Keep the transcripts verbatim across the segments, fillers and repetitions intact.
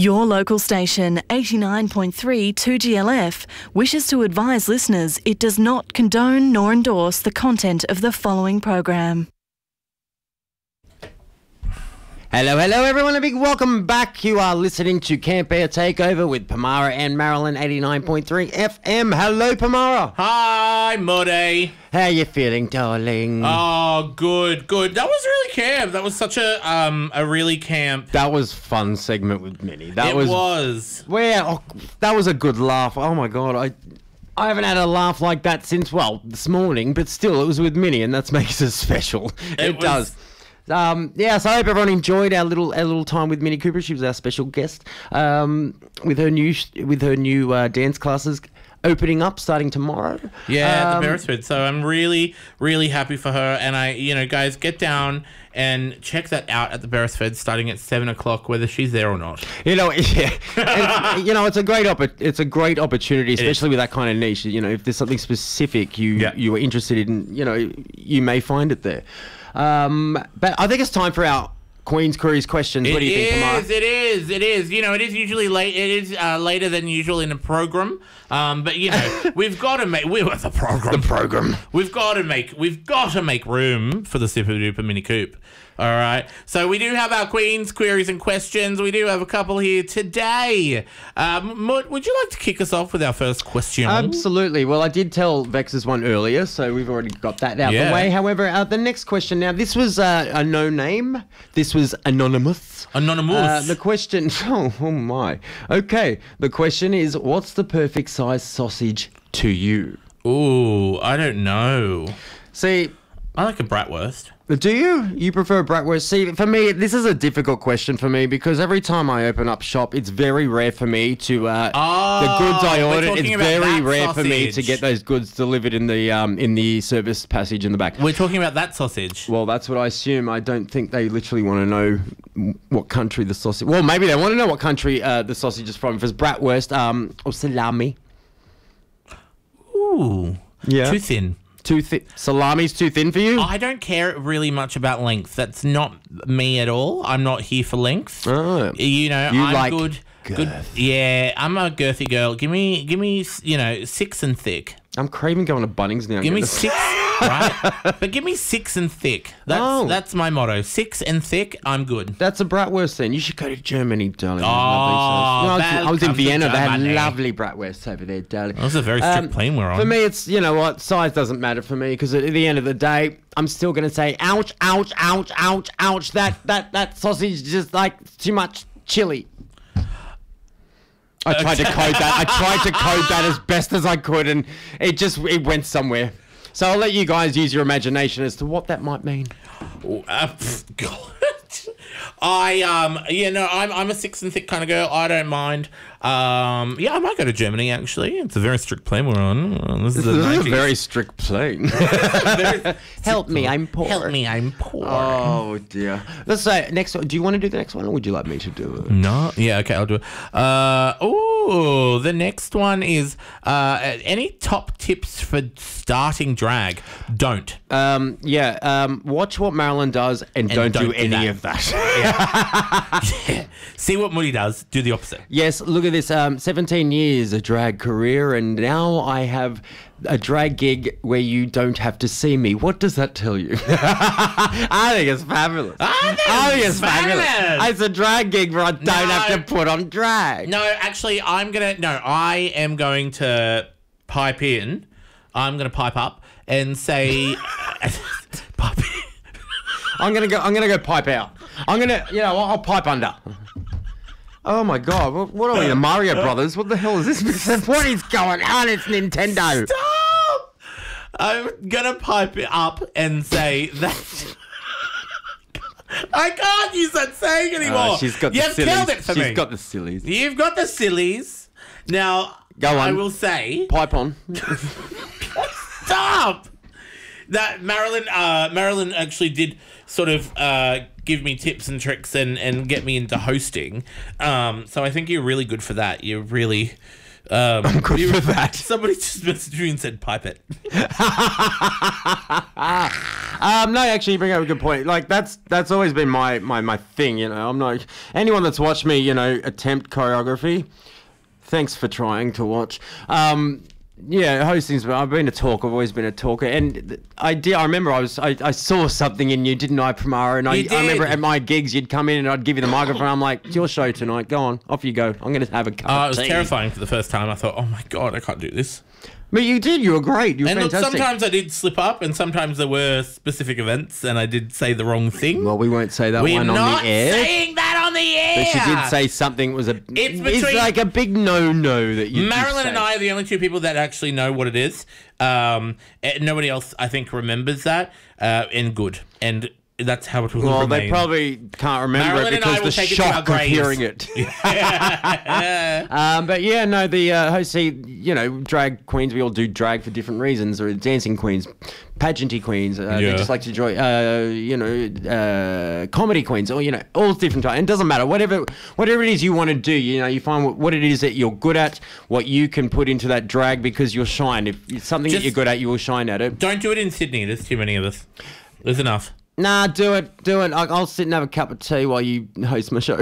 Your local station, eighty-nine point three two G L F, wishes to advise listeners it does not condone nor endorse the content of the following program. Hello, hello everyone, a big welcome back. You are listening to Camp Air Takeover with Pamara and Marilyn, eighty-nine point three F M. Hello, Pamara. Hi, Muddy. How you feeling, darling? Oh, good, good. That was really camp. That was such a um a really camp. That was fun segment with Minnie. That it was. was. Where? Oh, that was a good laugh. Oh my god, I. I haven't had a laugh like that since, well, this morning, but still, it was with Minnie, and that makes it special. It, It was- does. Um, yeah, so I hope everyone enjoyed our little our little time with Minnie Cooper. She was our special guest um, with her new with her new uh, dance classes opening up starting tomorrow. Yeah, um, the Beresford. So I'm really, really happy for her. And I, you know, guys, get down and check that out at the Beresford starting at seven o'clock, whether she's there or not. You know, yeah, and, you know, it's a great oppo- it's a great opportunity, especially with that kind of niche. You know, if there's something specific you Yeah. you are interested in, you know, you may find it there. Um, but I think it's time for our Queen's Queries questions. What do you think, Tamara? It is, it is, it is. You know, it is usually late. It is uh, later than usual in a program. Um, but you know, we've got to make we the program. The program. We've got to make we've got to make room for the Super Duper Mini Coupe. All right. So we do have our Queen's Queries and questions. We do have a couple here today. Um, Mut, would you like to kick us off with our first question? Absolutely. Well, I did tell Vex's one earlier, so we've already got that out of Yeah. the way. However, uh, the next question now, this was uh, a no name. This was anonymous. Anonymous. Uh, the question, oh, oh my. Okay, the question is, what's the perfect size sausage to you? Ooh, I don't know. See, I like a bratwurst. do you? You prefer bratwurst? See, for me, this is a difficult question for me because every time I open up shop, it's very rare for me to uh, Oh, the goods I we're ordered. talking It's about very that rare for me to sausage. get those goods delivered in the um, in the service passage in the back. We're talking about that sausage. Well, that's what I assume. I don't think they literally want to know what country the sausage. Well, maybe they want to know what country uh, the sausage is from. If it's bratwurst, um, or salami. Ooh. Yeah. Too thin. Too thin. Salami's too thin for you? I don't care really much about length. That's not me at all. I'm not here for length. Oh. You know, You I'm like good. Good. girth. Yeah, I'm a girthy girl. Give me, give me, you know, six and thick. I'm craving going to Bunnings now. Give me Get six, right? But give me six and thick. That's Oh. that's my motto. Six and thick. I'm good. That's a bratwurst then. You should go to Germany, darling. They have Oh, lovely sauce. You know, I was, I was in welcome to Vienna. They had Germany. lovely bratwursts over there, darling. That was a very strict Um, plane we're on. For me, it's, you know what, size doesn't matter for me because at the end of the day, I'm still going to say, ouch, ouch, ouch, ouch, ouch. That, that, that sausage is just like too much chili. I tried to code that. I tried to code that as best as I could, and it just it went somewhere. So I'll let you guys use your imagination as to what that might mean. Uh, pff, God. I um you know I'm I'm a six and thick kind of girl. I don't mind. Um yeah, I might go to Germany actually. It's a very strict plane we're on. Uh, This is a This is a nineties. very strict plane. Very- Help me, I'm poor. Help me, I'm poor. Oh dear. Let's say next one. Do you want to do the next one, or would you like me to do it? No, yeah, okay, I'll do it. Uh, oh, the next one is uh, any top tips for starting drag? Don't. Um, yeah. Um, watch what Marilyn does, and, don't, don't do do any that. of that. Yeah. See what Moody does. Do the opposite. Yes. Look at this. Um, seventeen years a drag career, and now I have a drag gig where you don't have to see me. What does that tell you? I think it's fabulous. I think it's fabulous. fabulous. It's a drag gig where I don't No. have to put on drag. No, actually, I'm gonna. No, I am going to pipe in. I'm gonna pipe up and say, pipe in. I'm gonna go. I'm gonna go pipe out. I'm gonna. You know, I'll, I'll pipe under. Oh my God! What, what are we, the Mario Brothers? What the hell is this? What is going on? It's Nintendo. Stop! I'm gonna pipe it up and say that. I can't use that saying anymore. Uh, she's got the You've sillies. killed it for She's me. got the sillies. You've got the sillies. Now, Go on. I will say, Pipe on. stop. That Marilyn, uh, Marilyn actually did sort of uh, give me tips and tricks and, and get me into hosting. Um, so I think you're really good for that. You're really. Um, I'm good you- for that. Somebody just messaged me and said, pipe it. Um, no, actually, you bring up a good point. Like that's that's always been my, my, my thing. You know, I'm not anyone that's watched me, you know, attempt choreography. Thanks for trying to watch. Um, yeah, hosting's. I've been a talker. I've always been a talker, and I did. I remember I was. I, I saw something in you, didn't I, Primara? And I, You did. I remember at my gigs, you'd come in and I'd give you the microphone. I'm like, it's your show tonight. Go on, off you go. I'm going to have a cup Oh, it of was tea. terrifying for the first time. I thought, oh my God, I can't do this. But you did. You were great. You were And look, fantastic. sometimes I did slip up, and sometimes there were specific events, and I did say the wrong thing. Well, we won't say that We're one on not the air. saying that on the air. But she did say something was a. It's It's, between- like a big no-no that you. Marilyn you and I are the only two people that actually know what it is. Um, and nobody else, I think, remembers that. Uh, and good, and that's how it will Well, remain. they probably can't remember Marilyn it and I because will the take it to our shock of graves. hearing it. um, but yeah, no, the uh, host, see, you know, drag queens, we all do drag for different reasons, or dancing queens, pageanty queens, uh, Yeah. they just like to enjoy, uh, you know, uh, comedy queens, or, you know, all different types. It doesn't matter. Whatever whatever it is you want to do, you know, you find what, what it is that you're good at, what you can put into that drag because you'll shine. If it's something Just- that you're good at, you will shine at it. Don't do it in Sydney. There's too many of us. There's enough. Nah, do it, do it. I'll I'll sit and have a cup of tea while you host my show.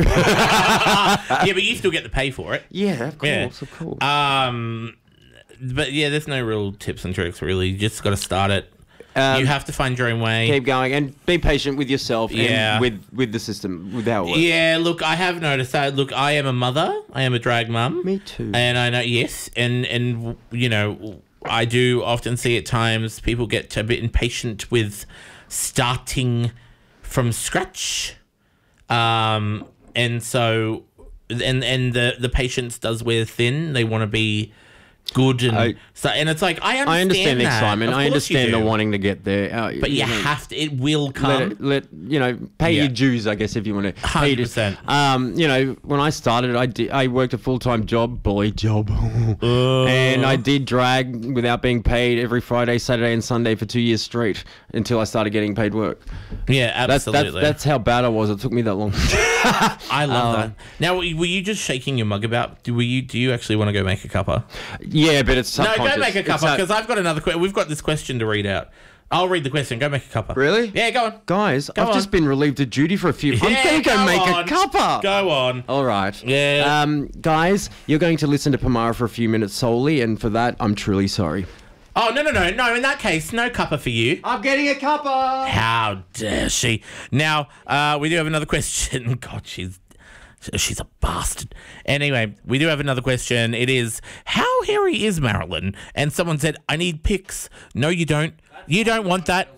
Yeah, but you still get to pay for it. Yeah, of course, Yeah. of course. Um, but yeah, there's no real tips and tricks really. You just got to start it. Um, you have to find your own way. Keep going and be patient with yourself Yeah. and with, with the system, with how it works. Yeah, look, I have noticed that. Look, I am a mother. I am a drag mum. Me too. And I know, yes, and and you know, I do often see at times people get a bit impatient with starting from scratch, um, and so and and the the patience does wear thin. They want to be good and I- so, and it's like I understand, I understand the that. excitement. Of I course you understand the do. wanting to get there. Uh, but you know, have to. It will let come. it, let you know, pay Yeah. your dues, I guess, if you want to. one hundred percent. Um, you know, when I started, I did. I worked a full time job, boy job, and I did drag without being paid every Friday, Saturday, and Sunday for two years straight until I started getting paid work. Yeah, That's absolutely. that's that's how bad I was. It took me that long. I love Um, that. Now, were you- were you just shaking your mug about? Do were you? Do you actually want to go make a cuppa? Yeah, but it's No, subconscious. go make a It's cuppa not- because I've got another. Que- we've got this question to read out. I'll read the question. Go make a cuppa. Really? Yeah, go on. Guys, Go I've on. just been relieved of duty for a few. I'm Yeah, going to go, go make on. a cuppa. Go on. All right. Yeah. Um, guys, you're going to listen to Primara for a few minutes solely, and for that, I'm truly sorry. Oh no no no no! In that case, no cuppa for you. I'm getting a cuppa. How dare she? Now, uh, we do have another question. God, she's she's a bastard. Anyway, we do have another question. It is, how hairy is Marilyn? And someone said, I need pics. No, you don't. You don't want that.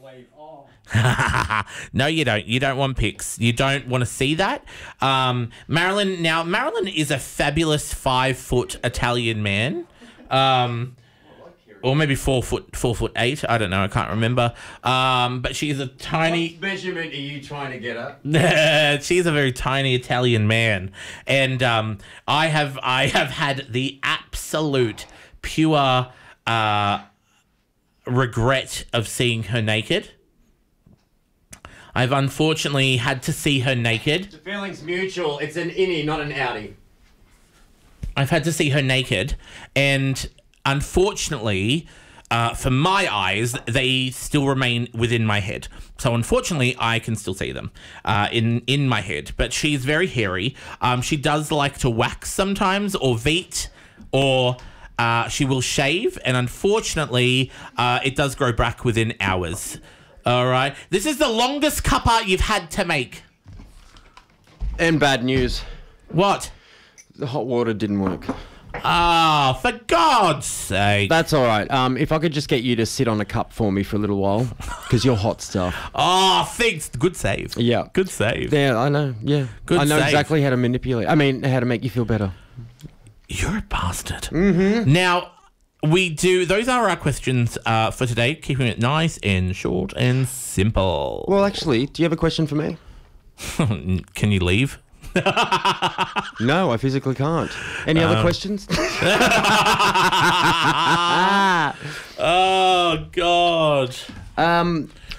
No, you don't. You don't want pics. You don't want to see that. Um, Marilyn, now, Marilyn is a fabulous five foot Italian man. Um, or maybe four foot, four foot eight. I don't know. I can't remember. Um, but she's a tiny. measurement are you trying to get at? She's a very tiny Italian man, and um, I have I have had the absolute pure uh, regret of seeing her naked. I've unfortunately had to see her naked. The feeling's mutual. It's an innie, not an outie. I've had to see her naked, and unfortunately, uh, for my eyes, they still remain within my head. So unfortunately, I can still see them uh, in in my head. But she's very hairy. Um, she does like to wax sometimes, or veet, or uh, she will shave. And unfortunately, uh, it does grow back within hours. All right. This is the longest cuppa you've had to make. And bad news. What? The hot water didn't work. Ah, for God's sake. That's all right. Um, if I could just get you to sit on a cup for me for a little while, because you're hot stuff. Oh, thanks. Good save. Yeah. Good save. Yeah, I know. Yeah. Good I know save. exactly how to manipulate. I mean, how to make you feel better. You're a bastard. Mm-hmm. Now, we do, those are our questions uh, for today, keeping it nice and short and simple. Well, actually, do you have a question for me? Can you leave? No, I physically can't. Any other questions? Oh, God. um,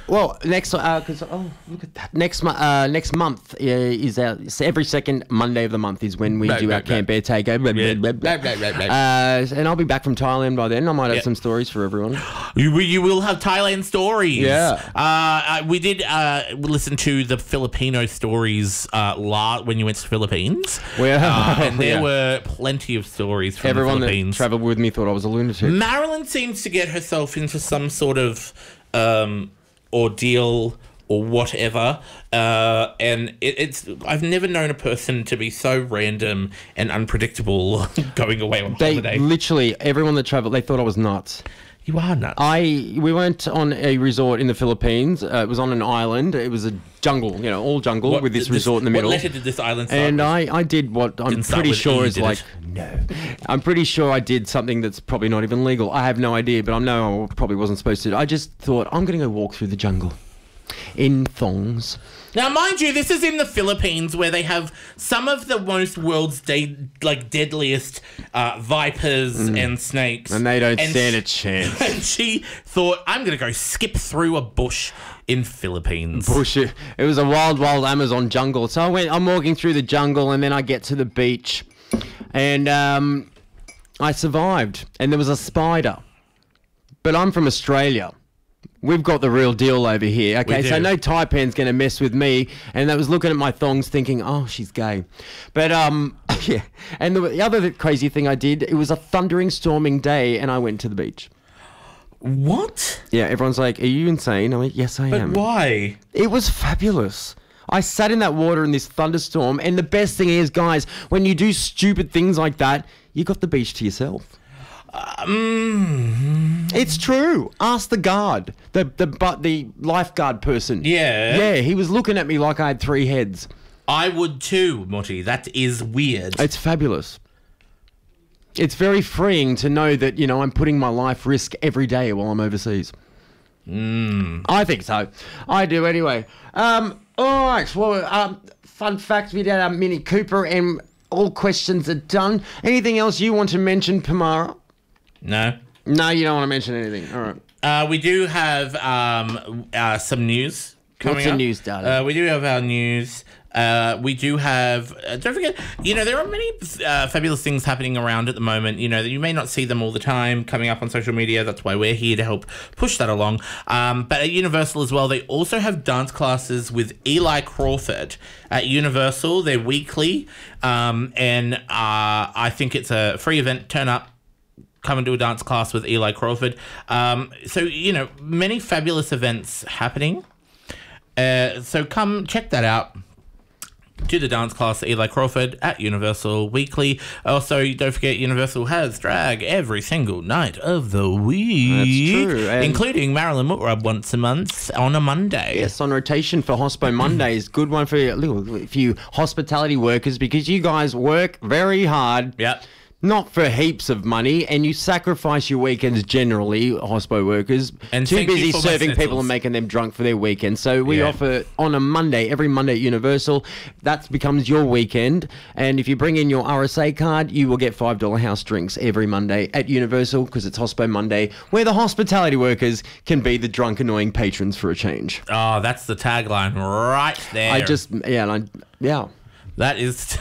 Well, next uh, cause, oh look at that. Next month, uh, next month uh, is our so every second Monday of the month is when we Right, do our right, Camp Bear takeover. Yeah. Right, right, right, right. Uh, and I'll be back from Thailand by then. I might have Yeah. some stories for everyone. You, you will have Thailand stories. Yeah. Uh, uh, we did uh, listen to the Filipino stories uh, la- when you went to the Philippines. Well, Uh, and there yeah. were plenty of stories from Everyone the that Philippines. travelled with me thought I was a lunatic. Marilyn seems to get herself into some sort of um, ordeal or whatever, uh, and it, it's I've never known a person to be so random and unpredictable going away on They holiday. literally everyone that travelled, they thought I was nuts. You are nuts. I we went on a resort in the Philippines. Uh, it was on an island. It was a jungle, you know, all jungle What- with this, resort in the middle. What letter did this island start And with? I, I did what I'm Didn't start pretty with sure E, is did like it? no. I'm pretty sure I did something that's probably not even legal. I have no idea, but I know I probably wasn't supposed to. I just thought I'm going to go walk through the jungle in thongs. Now, mind you, this is in the Philippines where they have some of the most world's de- like deadliest uh, vipers and snakes, And they don't stand sh- a chance. And she thought, "I'm going to go skip through a bush in Philippines." Bullshit. It was a wild, wild Amazon jungle. So I went. I'm walking through the jungle, and then I get to the beach, and um, I survived. And there was a spider. But I'm from Australia. We've got the real deal over here. Okay, We so do. no Taipan's going to mess with me. And I was looking at my thongs thinking, oh, she's gay. But, um, yeah. And the, the other crazy thing I did, it was a thundering, storming day, and I went to the beach. What? Yeah, everyone's like, are you insane? I went, yes, I But am. why? It was fabulous. I sat in that water in this thunderstorm, and the best thing is, guys, when you do stupid things like that, you got the beach to yourself. Um, It's true. Ask the guard, the the but the lifeguard person. Yeah. yeah. He was looking at me like I had three heads. I would too, Morty. That is weird. It's fabulous. It's very freeing to know that you know I'm putting my life risk every day while I'm overseas. Mm. I think so. I do anyway. Um. All right. Well, um, fun fact: we did our Mini Cooper, and all questions are done. Anything else you want to mention, Pamara? No. No, you don't want to mention anything. All right. Uh, we do have um, uh, some news coming What's the up. news, darling? Uh, we do have our news. Uh, we do have. Uh, don't forget, you know, there are many uh, fabulous things happening around at the moment. You know, that you may not see them all the time coming up on social media. That's why we're here to help push that along. Um, but at Universal as well, they also have dance classes with Eli Crawford at Universal. They're weekly, um, and uh, I think it's a free event. Turn up. Come and do a dance class with Eli Crawford. Um, so, you know, many fabulous events happening. Uh, so come check that out. Do the dance class at Eli Crawford at Universal weekly. Also, don't forget Universal has drag every single night of the week. true, and- Including Marilyn Mutrub once a month on a Monday. Yes, on rotation for Hospo Mondays. Good one for you, for you hospitality workers because you guys work very hard. Yep. Not for heaps of money, and you sacrifice your weekends generally, hospo workers. And too thank you busy for my serving people sniffles. and making them drunk for their weekend. So we Yeah. offer on a Monday, every Monday at Universal. That becomes your weekend. And if you bring in your R S A card, you will get five dollars house drinks every Monday at Universal because it's Hospo Monday, where the hospitality workers can be the drunk, annoying patrons for a change. Oh, that's the tagline right there. I just, yeah, and I, yeah. That is...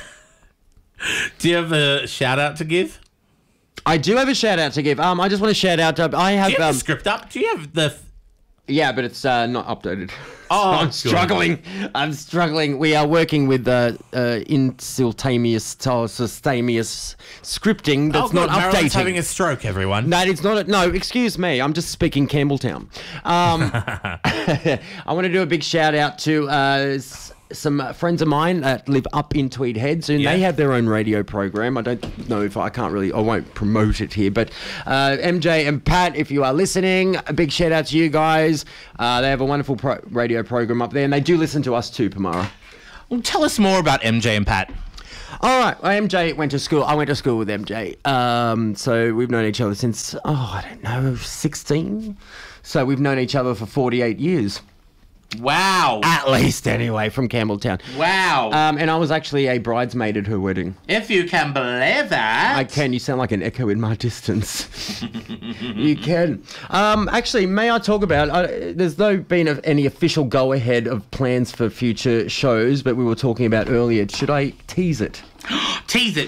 Do you have a shout out to give? I do have a shout out to give. Um, I just want to shout out to, I have, Do you have um, the script up? Do you have the... yeah, but it's uh, not updated. Oh, I'm good. struggling. I'm struggling. We are working with uh, uh, instantaneous, simultaneous scripting that's oh, good. not Marilyn's updating. having a stroke, everyone. No, it's not. A, no, excuse me. I'm just speaking Campbelltown. Um, I want to do a big shout out to uh, s- some uh, friends of mine that live up in Tweed Heads, and Yeah. they have their own radio program. I don't know if I can't really, I won't promote it here, but uh, M J and Pat, if you are listening, a big shout out to you guys. Uh, they have a wonderful pro- radio program up there, and they do listen to us too, Pamara. Well, tell us more about M J and Pat. All right, well, M J went to school. I went to school with M J. Um, so we've known each other since, oh, I don't know, sixteen. So we've known each other for forty-eight years. Wow. At least, anyway, from Campbelltown. Wow. Um, and I was actually a bridesmaid at her wedding. If you can believe that. I can. You sound like an echo in my distance. You can. Um, actually, may I talk about... Uh, there's no been of any official go-ahead of plans for future shows, but we were talking about earlier. Should I tease it? Tease it.